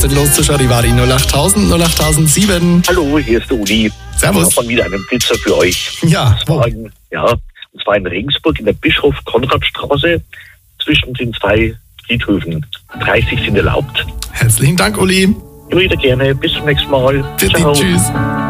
denn los zu Charivari? 08000 08007. Hallo, hier ist der Uli. Servus. Ich habe wieder einen Blitzer für euch. Ja, Und zwar in Regensburg in der Bischof-Konrad-Straße zwischen den 2 Friedhöfen. 30 sind erlaubt. Herzlichen Dank, Uli. Immer wieder gerne. Bis zum nächsten Mal. Bitte, Ciao. tschüss.